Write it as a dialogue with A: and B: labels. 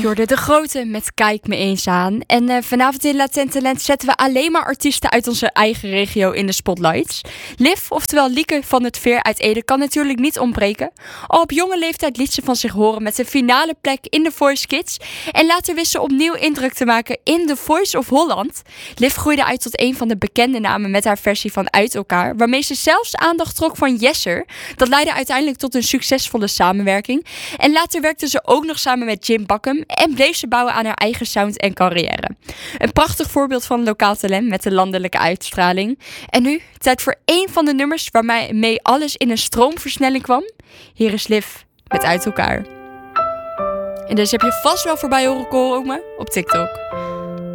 A: Jorde de Grote met Kijk me eens aan. En vanavond in Latent Talent zetten we alleen maar artiesten uit onze eigen regio in de spotlights. Liv, oftewel Lieke van het Veer uit Ede, kan natuurlijk niet ontbreken. Al op jonge leeftijd liet ze van zich horen met zijn finale plek in The Voice Kids. En later wist ze opnieuw indruk te maken in The Voice of Holland. Liv groeide uit tot een van de bekende namen met haar versie van Uit Elkaar, waarmee ze zelfs aandacht trok van Jesser. Dat leidde uiteindelijk tot een succesvolle samenwerking. En later werkte ze ook nog samen met Jim Bakkum en bleef ze bouwen aan haar eigen sound en carrière. Een prachtig voorbeeld van lokaal talent met een landelijke uitstraling. En nu, tijd voor één van de nummers waarmee alles in een stroomversnelling kwam. Hier is Liv met Uit Elkaar. En dus heb je vast wel voorbij horen komen op TikTok.